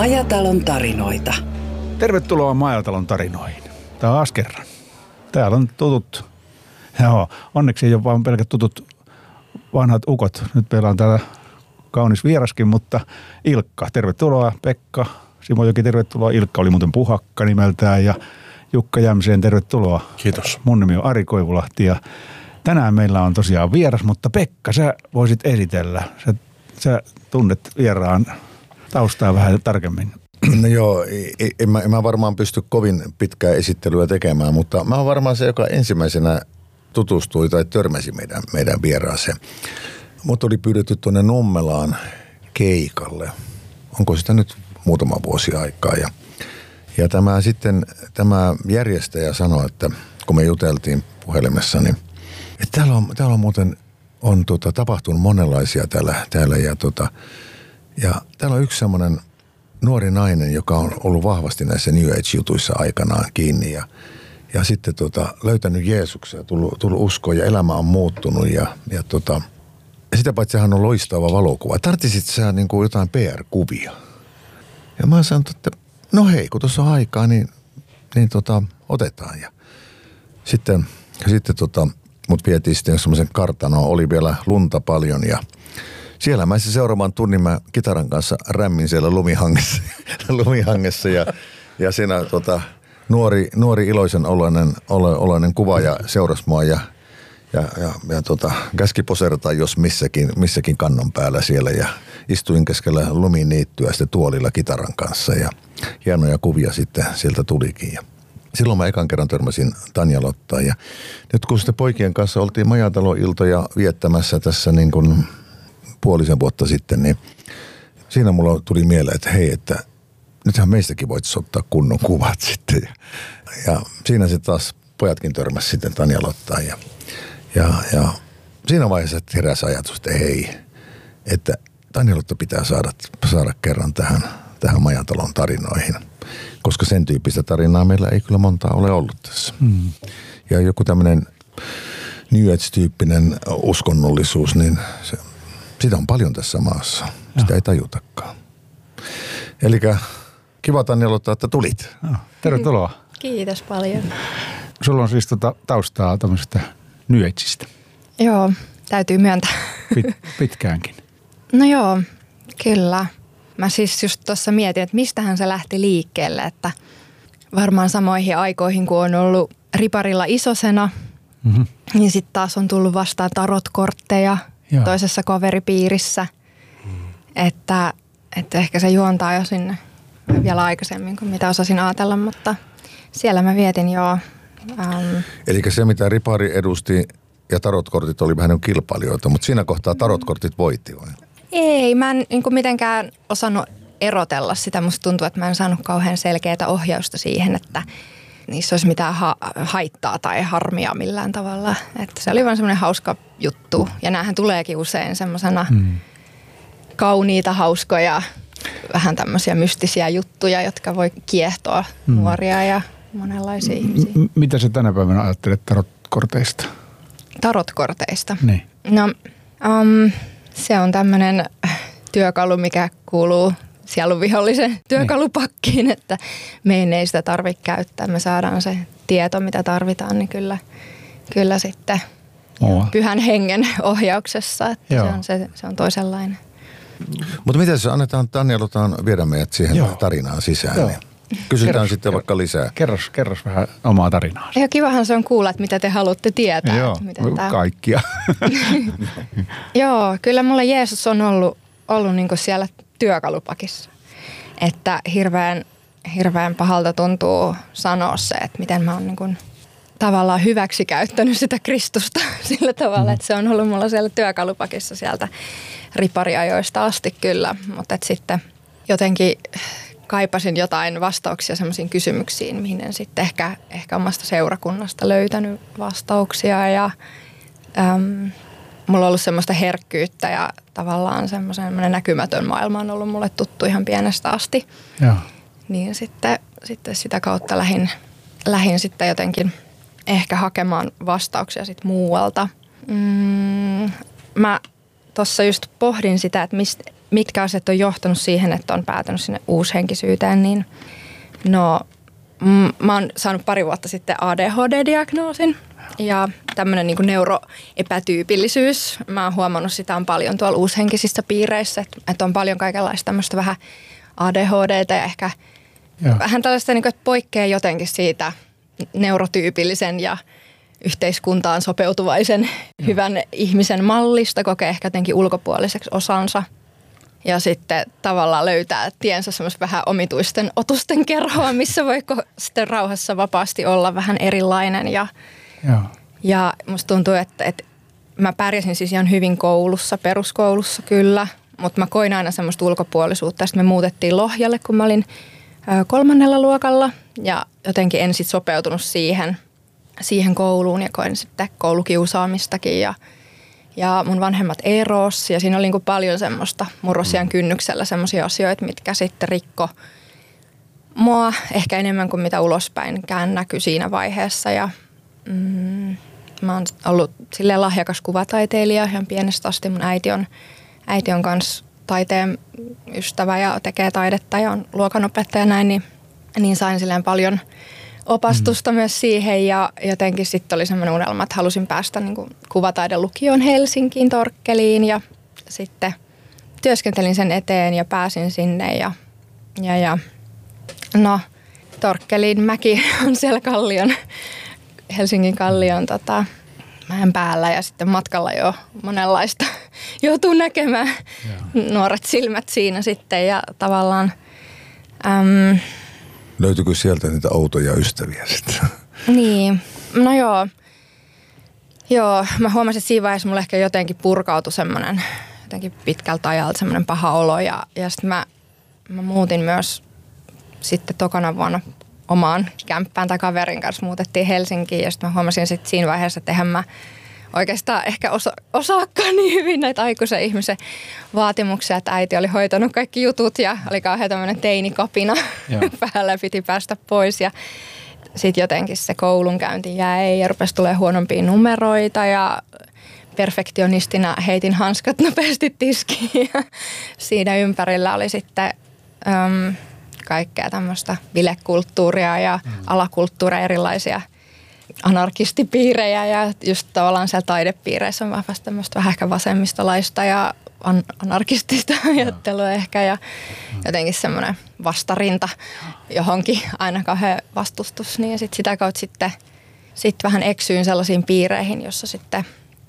Majatalon tarinoita. Tervetuloa Majatalon tarinoihin. Taas kerran. Täällä on tutut. Joo, onneksi ei ole vain pelkät tutut vanhat ukot. Nyt meillä on täällä kaunis vieraskin, mutta Ilkka. Tervetuloa. Pekka Simojoki, tervetuloa. Ilkka oli muuten Puhakka nimeltään ja Jukka Jämseen, tervetuloa. Kiitos. Mun nimi on Ari Koivulahti ja tänään meillä on tosiaan vieras, mutta Pekka, sä voisit esitellä. Sä tunnet vieraan taustaa vähän tarkemmin. No joo, en mä varmaan pysty kovin pitkää esittelyä tekemään, mutta mä oon varmaan se, joka ensimmäisenä tutustui tai törmäsi meidän vieraaseen. Mut oli pyydetty tuonne Nummelaan keikalle. Onko sitä nyt muutama vuosi aikaa? Ja tämä järjestäjä sanoi, että kun me juteltiin puhelimessa, niin että täällä on muuten tapahtunut monenlaisia täällä ja täällä on yksi semmoinen nuori nainen, joka on ollut vahvasti näissä New Age-jutuissa aikanaan kiinni ja sitten löytänyt Jeesuksen ja tullut uskoon ja elämä on muuttunut ja sitä paitsi hän on loistava valokuva. Tarvitsit sä niin kuin jotain PR-kuvia? Ja mä sanoin, että no hei, kun tuossa on aikaa, niin otetaan. Ja sitten mut vietiin sitten semmoisen kartanoon, oli vielä lunta paljon ja siellä mä seuraavan tunnin mä kitaran kanssa rämmin siellä lumihangessa ja siinä nuori iloisen oloinen kuvaaja seurasi mua ja käski poserata jos missäkin kannon päällä siellä ja istuin keskellä luminiittyä sitten tuolilla kitaran kanssa ja hienoja kuvia sitten sieltä tulikin ja silloin mä ekan kerran törmäsin Tanja Lottaan ja nyt kun sitten poikien kanssa oltiin Majatalon-iltoja viettämässä tässä niin kuin puolisen vuotta sitten, niin siinä mulla tuli mieleen, että hei, että nythän meistäkin voitaisiin ottaa kunnon kuvat sitten. Ja siinä sitten taas pojatkin törmäsi sitten Tanja Lottaan ja siinä vaiheessa heräsi ajatus, että hei, että Tanja Lotta pitää saada kerran tähän Majatalon tarinoihin, koska sen tyyppistä tarinaa meillä ei kyllä montaa ole ollut tässä. Ja joku tämmöinen New Age-tyyppinen uskonnollisuus, niin sitä on paljon tässä maassa. Sitä ei tajutakaan. Elikkä kiva Tanja Lotta, että tulit. Tervetuloa. Kiitos paljon. Sulla on siis taustaa tämmöisestä New Ageista. Joo, täytyy myöntää. Pitkäänkin. No joo, kyllä. Mä siis just tuossa mietin, että mistähän se lähti liikkeelle, että varmaan samoihin aikoihin, kun on ollut riparilla isosena, niin sitten taas on tullut vastaan tarotkortteja toisessa kaveripiirissä, että ehkä se juontaa jo sinne vielä aikaisemmin kuin mitä osasin ajatella, mutta siellä mä vietin jo. Eli se, mitä ripari edusti ja tarotkortit oli vähän kilpailijoita, mutta siinä kohtaa tarotkortit voitti vai? Ei, mä en niin kuin mitenkään osannut erotella sitä. Musta tuntuu, että mä en saanut kauhean selkeää ohjausta siihen, että niissä olisi mitään haittaa tai harmia millään tavalla. Että se oli vaan semmoinen hauska juttu. Ja näähän tuleekin usein semmoisena kauniita, hauskoja, vähän tämmöisiä mystisiä juttuja, jotka voi kiehtoa nuoria ja monenlaisia ihmisiä. Mitä sä tänä päivänä ajattelet tarotkorteista? Tarotkorteista? Niin. No, se on tämmöinen työkalu, mikä kuuluu sielunvihollisen työkalupakkiin, että meidän ei sitä tarvitse käyttää. Me saadaan se tieto, mitä tarvitaan, niin kyllä sitten pyhän hengen ohjauksessa, että se on toisenlainen. Mutta miten jos annetaan Tanja Lotaan viedä meidät siihen tarinaan sisään, niin kysytään sitten vaikka lisää. Kerros vähän omaa tarinaa. Ja kivahan se on kuulla, että mitä te haluatte tietää. Joo, kaikkia. Joo, kyllä mulla Jeesus on ollut niinku siellä työkalupakissa. Että hirveän pahalta tuntuu sanoa se, että miten mä oon niinku tavallaan hyväksi käyttänyt sitä Kristusta sillä tavalla, että se on ollut mulla siellä työkalupakissa sieltä ripariajoista asti kyllä. Mutta sitten jotenkin kaipasin jotain vastauksia semmoisiin kysymyksiin, mihin en sitten ehkä omasta seurakunnasta löytänyt vastauksia ja mulla on ollut semmoista herkkyyttä ja tavallaan semmoinen näkymätön maailma on ollut mulle tuttu ihan pienestä asti. Joo. Niin sitten sitä kautta lähin sitten jotenkin ehkä hakemaan vastauksia sitten muualta. Mä tuossa just pohdin sitä, että mitkä asiat on johtanut siihen, että on päätynyt sinne uushenkisyyteen, niin mä oon saanut pari vuotta sitten ADHD-diagnoosin ja tämmöinen niin kuin neuroepätyypillisyys. Mä oon huomannut sitä on paljon tuolla uushenkisissä piireissä, että on paljon kaikenlaista tämmöistä vähän ADHD:tä ja ehkä vähän tällaista, niin kuin, että poikkeaa jotenkin siitä neurotyypillisen ja yhteiskuntaan sopeutuvaisen hyvän ihmisen mallista, kokee ehkä jotenkin ulkopuoliseksi osansa. Ja sitten tavallaan löytää tiensä semmoista vähän omituisten otusten kerhoa, missä voi sitten rauhassa vapaasti olla vähän erilainen. Ja musta tuntuu, että mä pärjäsin siis ihan hyvin koulussa, peruskoulussa kyllä, mutta mä koin aina semmoista ulkopuolisuutta. Sitten me muutettiin Lohjalle, kun mä olin 3. luokalla ja jotenkin en sitten sopeutunut siihen kouluun ja koin sitten koulukiusaamistakin ja mun vanhemmat erosi ja siinä oli niin kuin paljon semmoista murrosian kynnyksellä semmoisia asioita, mitkä sitten rikko mua ehkä enemmän kuin mitä ulospäinkään näkyi siinä vaiheessa ja mä oon ollut silleen lahjakas kuvataiteilija ihan pienestä asti. Mun äiti on kanssa taiteen ystävä ja tekee taidetta ja on luokanopettaja näin, niin sain silleen paljon opastusta myös siihen ja jotenkin sitten oli semmoinen unelma, että halusin päästä niin kuin kuvataidelukioon Helsinkiin, Torkkeliin ja sitten työskentelin sen eteen ja pääsin sinne ja Torkkelin mäki on siellä Helsingin Kallion mäen päällä ja sitten matkalla jo monenlaista joutuu näkemään nuoret silmät siinä sitten ja tavallaan löytyykö sieltä niitä outoja ystäviä sitten? Niin, no joo, mä huomasin, että siinä vaiheessa mulle ehkä jotenkin purkautui semmoinen jotenkin pitkältä ajalta semmoinen paha olo ja sitten mä muutin myös sitten tokana vuonna omaan kämppään tai kaverin kanssa muutettiin Helsinkiin ja sitten mä huomasin sitten siinä vaiheessa, että eihän mä oikeastaan ehkä osaakaan niin hyvin näitä aikuisen ihmisen vaatimuksia, että äiti oli hoitanut kaikki jutut ja oli kauhean tämmöinen teinikapina päällä ja piti päästä pois ja sitten jotenkin se koulunkäynti jäi ja rupesi tulemaan huonompia numeroita ja perfektionistina heitin hanskat nopeasti tiskiin ja siinä ympärillä oli sitten kaikkea tämmöistä bilekulttuuria ja alakulttuuria, erilaisia anarkistipiirejä ja just tavallaan siellä taidepiireissä on vahvasti tämmöistä vähän ehkä vasemmistolaista ja anarkistista ajattelua ehkä ja jotenkin semmoinen vastarinta johonkin aina kauhean vastustus. Niin ja sit sitä kautta sitten vähän eksyin sellaisiin piireihin, jossa sitten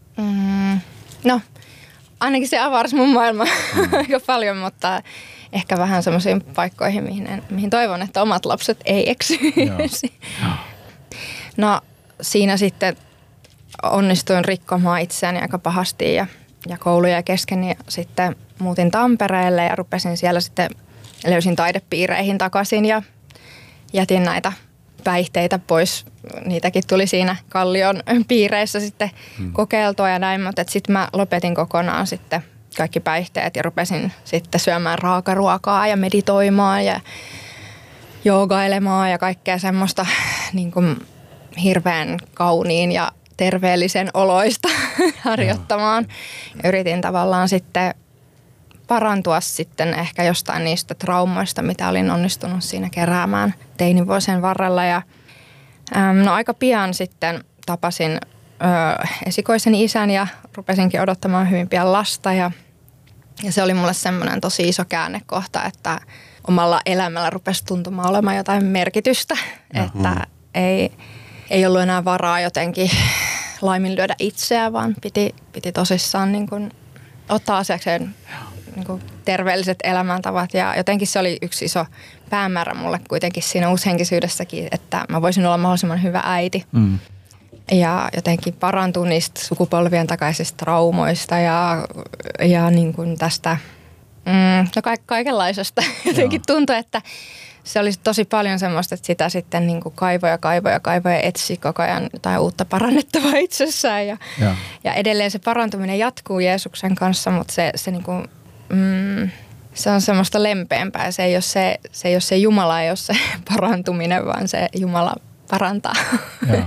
ainakin se avarsi mun maailmaa aika paljon, mutta ehkä vähän semmoisiin paikkoihin, mihin toivon, että omat lapset ei eksyisi. No siinä sitten onnistuin rikkomaan itseäni aika pahasti ja kouluja kesken, niin sitten muutin Tampereelle ja rupesin siellä sitten, löysin taidepiireihin takaisin ja jätin näitä päihteitä pois. Niitäkin tuli siinä Kallion piireissä sitten kokeiltua ja näin, mutta sitten mä lopetin kokonaan sitten kaikki päihteet ja rupesin sitten syömään raakaruokaa ja meditoimaan ja joogailemaan ja kaikkea semmoista niin kuin hirveän kauniin ja terveellisen oloista harjoittamaan. Ja yritin tavallaan sitten parantua sitten ehkä jostain niistä traumoista, mitä olin onnistunut siinä keräämään teinivuosien varrella. Ja, aika pian sitten tapasin esikoiseni isän ja rupesinkin odottamaan hyvin pian lasta. Ja se oli mulle semmoinen tosi iso käännekohta, että omalla elämällä rupesi tuntumaan olemaan jotain merkitystä. Että ei ollut enää varaa jotenkin laiminlyödä itseä, vaan piti tosissaan niin kuin ottaa asiakseen niin kuin terveelliset elämäntavat. Ja jotenkin se oli yksi iso päämäärä mulle kuitenkin siinä uushenkisyydessäkin, että mä voisin olla mahdollisimman hyvä äiti. Ja jotenkin parantua niistä sukupolvien takaisista traumoista ja niin kuin tästä kaikenlaisesta. Jotenkin tuntui, että se oli tosi paljon semmoista, että sitä sitten niin kuin kaivoja etsi koko ajan jotain uutta parannettavaa itsessään. Ja edelleen se parantuminen jatkuu Jeesuksen kanssa, mutta se, niin kuin, se on semmoista lempeämpää. Se ei ole se Jumala, ei ole se parantuminen, vaan se Jumala parantaa.